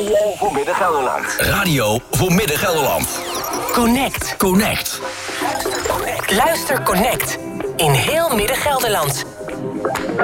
Radio voor Midden-Gelderland. Radio voor Midden-Gelderland. Connect. Luister Connect. In heel Midden-Gelderland.